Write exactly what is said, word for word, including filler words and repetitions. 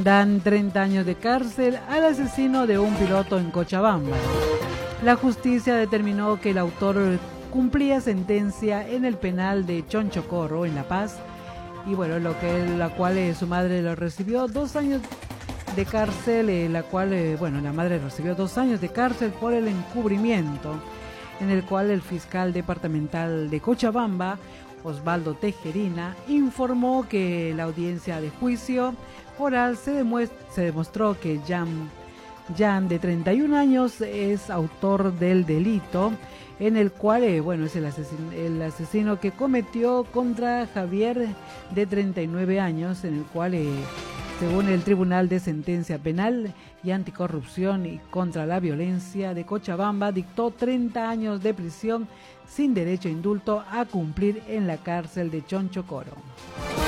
Dan treinta años de cárcel al asesino de un piloto en Cochabamba. La justicia determinó que el autor cumplía sentencia en el penal de Chonchocoro, en La Paz, y bueno, lo que la cual eh, su madre lo recibió dos años de cárcel, eh, la cual, eh, bueno, la madre recibió dos años de cárcel por el encubrimiento, en el cual el fiscal departamental de Cochabamba, Osvaldo Tejerina, informó que la audiencia de juicio oral se, se demostró que Jan, Jan, de treinta y un años, es autor del delito, en el cual, eh, bueno, es el asesino, el asesino que cometió contra Javier, de treinta y nueve años, en el cual, eh, según el Tribunal de Sentencia Penal y Anticorrupción y contra la Violencia de Cochabamba, dictó treinta años de prisión sin derecho a indulto a cumplir en la cárcel de Chonchocoro.